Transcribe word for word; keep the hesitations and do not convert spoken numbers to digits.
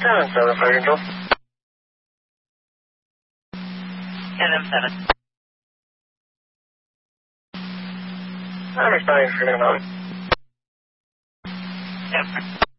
seven seven for control. ten M seven. I'm responding for control. Yep.